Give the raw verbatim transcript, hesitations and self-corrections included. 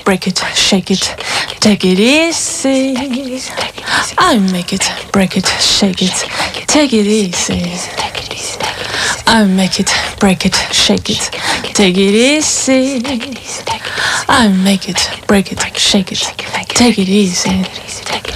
break it, shake it, take it easy. I make it, break it, shake it, take it easy. I make it, break it, shake it, take it easy. I make it, break it, shake it, take it easy.